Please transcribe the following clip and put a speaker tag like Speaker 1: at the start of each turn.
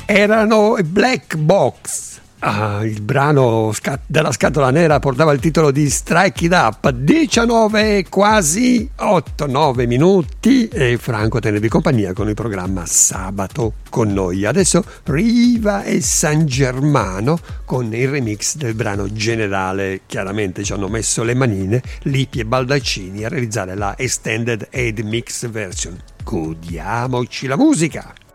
Speaker 1: Erano Black Box. Il brano della scatola nera portava il titolo di Strike It Up. 19 quasi 8-9 minuti e Franco tenevi compagnia con il programma Sabato con noi. Adesso Riva e San Germano con il remix del brano Generale. Chiaramente ci hanno messo le manine Lippi e Baldaccini a realizzare la Extended Aid Mix Version. Godiamoci la musica.